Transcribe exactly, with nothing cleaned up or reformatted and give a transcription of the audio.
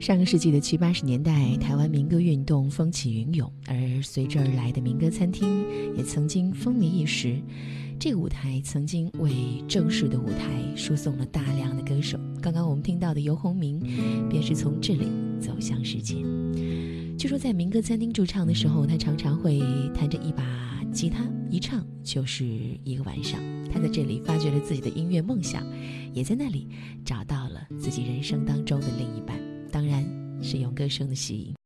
上个世纪的七八十年代，台湾民歌运动风起云涌，而随之而来的民歌餐厅也曾经风靡一时。这个舞台曾经为正式的舞台输送了大量的歌手，刚刚我们听到的游鸿明便是从这里走向世界。据说在民歌餐厅驻唱的时候，他常常会弹着一把吉他，一唱就是一个晚上。他在这里发掘了自己的音乐梦想，也在那里找到了自己人生当中的另一半，当然是用歌声的吸引。